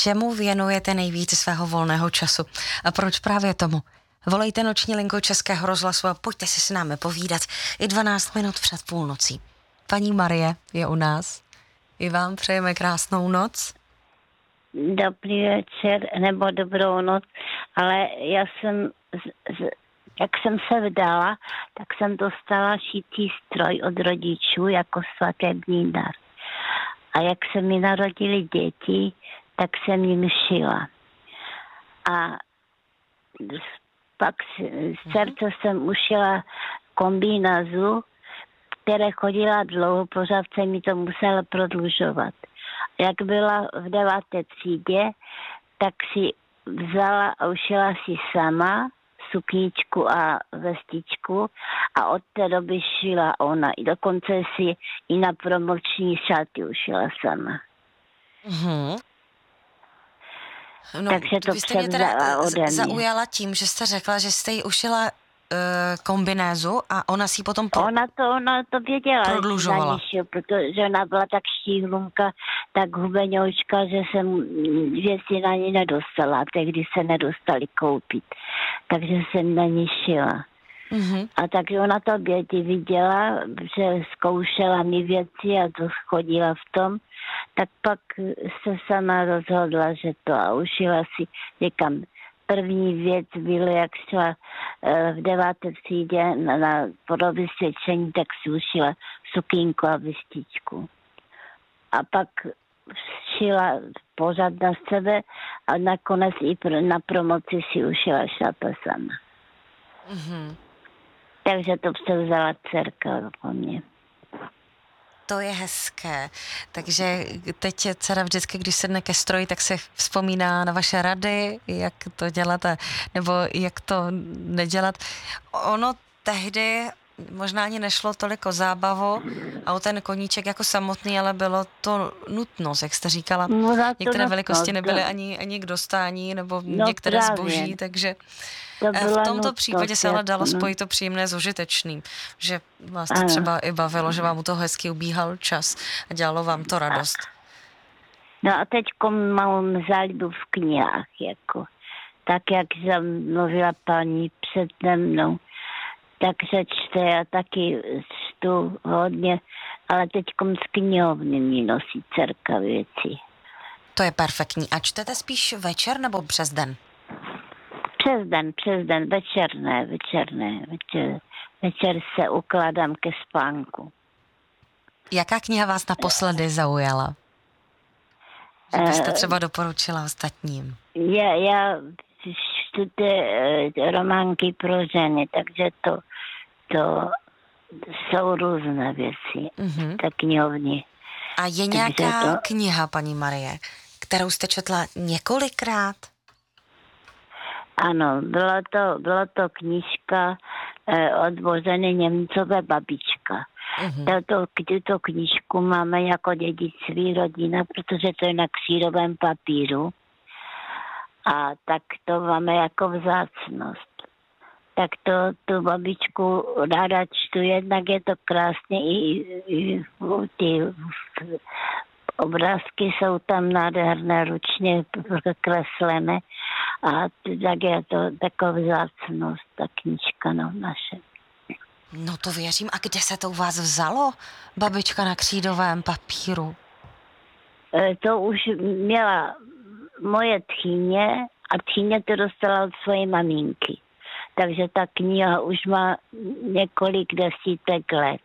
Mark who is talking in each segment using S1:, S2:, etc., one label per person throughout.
S1: Čemu věnujete nejvíce svého volného času? A proč právě tomu? Volejte noční linku Českého rozhlasu a pojďte si s námi povídat i 12 minut před půlnocí. Paní Marie je u nás. I vám přejeme krásnou noc.
S2: Dobrý večer, nebo dobrou noc, ale já jsem, jak jsem se vdala, tak jsem dostala šitý stroj od rodičů jako svatební dar. A jak se mi narodili děti, tak jsem jim šila. A pak z srdce jsem ušila kombinézu, které chodila dlouho, pořád se mi to musela prodlužovat. Jak byla v 9. třídě, tak si vzala a ušila si sama sukničku a vestičku a od té doby šila ona. I dokonce si i na promoční šaty ušila sama.
S1: Mm-hmm. No,
S2: takže to
S1: vy jste mě teda
S2: ode mě
S1: zaujala tím, že jste řekla, že jste jí ušila kombinézu a ona si potom
S2: ona to věděla,
S1: prodlužovala.
S2: Protože ona byla tak štíhlunka, tak hubeňoučka, že jsem věci na ní nedostala. Tehdy se nedostali koupit. Takže jsem na ní šila.
S1: Mm-hmm.
S2: A takže ona to viděla, že zkoušela mi věci a to chodila v tom, tak pak se sama rozhodla, že to a ušila si, říkám, první věc bylo, jak šla v 9. třídě na podobysvědčení, tak si ušila sukínku a vestičku. A pak šila pořád na sebe a nakonec i na promoci si ušila šata sama.
S1: Mm-hmm.
S2: Takže to převzala dcerka po mně.
S1: To je hezké. Takže teď dcera vždycky, když sedne ke stroji, tak se vzpomíná na vaše rady, jak to dělat nebo jak to nedělat. Ono tehdy možná ani nešlo tolik o zábavu a o ten koníček jako samotný, ale bylo to nutnost, jak jste říkala. Některé velikosti nebyly ani k dostání nebo některé
S2: právě
S1: zboží, takže v tomto případě se ale dalo spojit to příjemné s užitečným, že vás to třeba i bavilo, že vám u toho hezky ubíhal čas a dělalo vám to radost.
S2: No a teď mám zálibu v knihách, jako. Tak, jak mluvila paní přede mnou, takže čte a taky čtu hodně, ale teď z knihovny mi nosí dcerka věci.
S1: To je perfektní. A čtete spíš večer nebo přes den?
S2: Přes den, večer se ukládám ke spánku.
S1: Jaká kniha vás naposledy zaujala? Že byste třeba doporučila ostatním?
S2: Já čtu románky pro ženy, takže to jsou různé věci, ta knihovně.
S1: A je nějaká kniha, paní Marie, kterou jste četla několikrát?
S2: Ano, byla to knížka od Boženy Němcové Babička. Tuto knížku máme jako dědictví rodina, protože to je na křírovém papíru. A tak to máme jako vzácnost. Tak tu babičku ráda čtu, jednak je to krásně i ty obrázky jsou tam nádherné, ručně kreslené a tak je to taková vzácnost, ta knížka naše.
S1: No to věřím. A kde se to u vás vzalo, babička na křídovém papíru?
S2: To už měla moje tchýně a tchýně to dostala od své maminky. Takže ta kniha už má několik desítek let.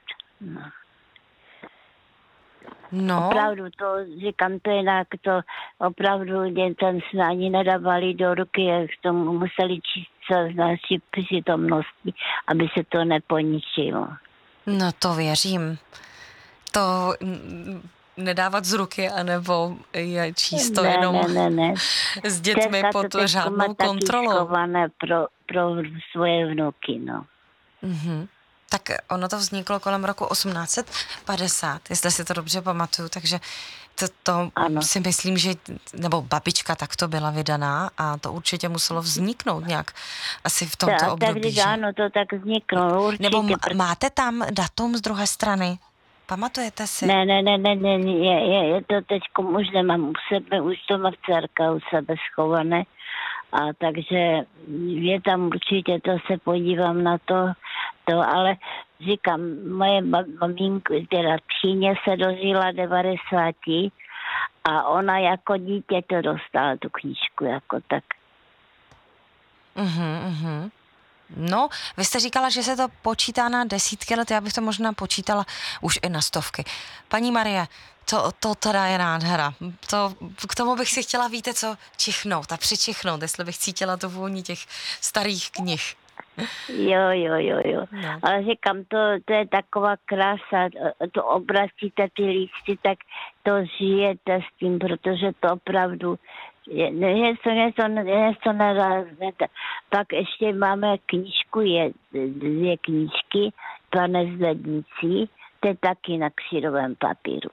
S2: No. Opravdu to, říkám, to jinak, to opravdu dětem jsme ani nedávali do ruky, jak to museli číst z naší přítomnosti, aby se to neponičilo.
S1: No to věřím. To nedávat z ruky, anebo je číst to jenom
S2: ne.
S1: s dětmi pod řádnou kontrolou.
S2: Pro svoje vnuky, no.
S1: Mm-hmm. Tak ono to vzniklo kolem roku 1850, jestli si to dobře pamatuju, takže to si myslím, že, nebo babička takto byla vydaná a to určitě muselo vzniknout nějak asi v tomto období.
S2: Takže ano, to tak vzniklo určitě.
S1: Nebo máte tam datum z druhé strany, Pamatujete si?
S2: Ne, je to teďko, už nemám u sebe, už to má dcerka u sebe schované. A takže je tam určitě, to se podívám na to, ale říkám, moje maminka, teda tchýně se dožila 90 a ona jako dítě to dostala, tu knížku, jako tak.
S1: No, vy jste říkala, že se to počítá na desítky let, já bych to možná počítala už i na stovky. Paní Marie, to teda je nádhera. K tomu bych si chtěla, víte co, čichnout a přičichnout, jestli bych cítila tu vůni těch starých knih.
S2: Jo.
S1: No.
S2: Ale říkám, to je taková krása, to obracíte ty lísty, tak to žijete s tím, protože to opravdu něco nerázné. Pak ještě máme knížku, dvě knížky, Dva nezvedníci, to je taky na křídovém papíru.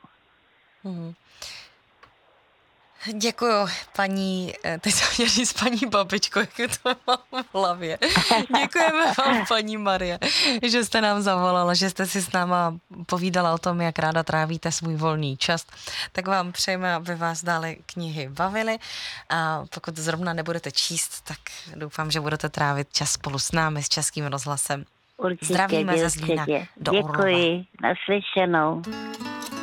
S1: Děkuju, teď jsem měla říct paní babičko, jak to mám v hlavě. Děkujeme vám, paní Marie, že jste nám zavolala, že jste si s náma povídala o tom, jak ráda trávíte svůj volný čas. Tak vám přejeme, aby vás dále knihy bavily a pokud zrovna nebudete číst, tak doufám, že budete trávit čas spolu s námi, s Českým rozhlasem.
S2: Určitě,
S1: Zdravíme ze Zlína do Orlova.
S2: Děkuji, naslyšenou.